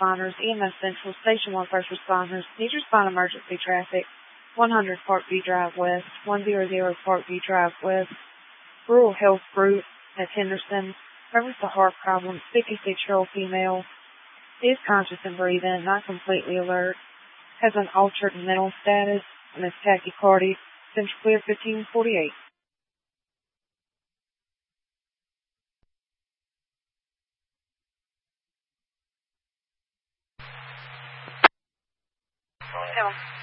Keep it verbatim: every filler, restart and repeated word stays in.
responders, E M S Central, Station one first responders. Need to respond to emergency traffic. one hundred Parkview Drive West, one hundred Parkview Drive West. Rural Health Group at Henderson. Reference a heart problem, fifty-six-year-old female. Is conscious and breathing, not completely alert. Has an altered mental status and is tachycardic. Central clear fifteen forty-eight. Hello.